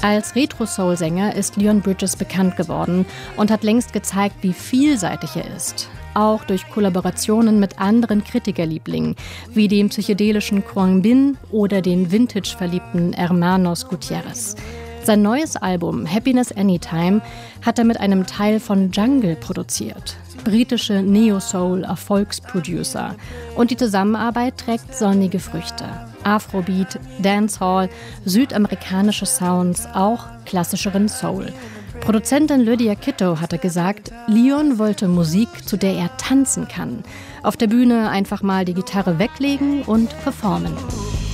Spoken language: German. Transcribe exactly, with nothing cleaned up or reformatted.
Als Retro-Soul-Sänger ist Leon Bridges bekannt geworden und hat längst gezeigt, wie vielseitig er ist. Auch durch Kollaborationen mit anderen Kritikerlieblingen, wie dem psychedelischen Khruangbin Bin oder den vintage-verliebten Hermanos Gutierrez. Sein neues Album Happiness Anytime hat er mit einem Teil von Jungle produziert, britische Neo-Soul-Erfolgsproducer. Und die Zusammenarbeit trägt sonnige Früchte. Afrobeat, Dancehall, südamerikanische Sounds, auch klassischeren Soul. Produzentin Lydia Kitto hatte gesagt, Leon wollte Musik, zu der er tanzen kann. Auf der Bühne einfach mal die Gitarre weglegen und performen.